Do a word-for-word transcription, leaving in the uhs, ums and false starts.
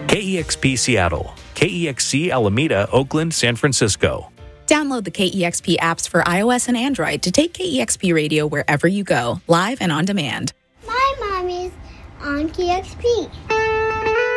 K E X P Seattle, K E X C Alameda, Oakland, San Francisco. Download the K E X P apps for iOS and Android to take K E X P radio wherever you go, live and on demand. My mom is on K E X P.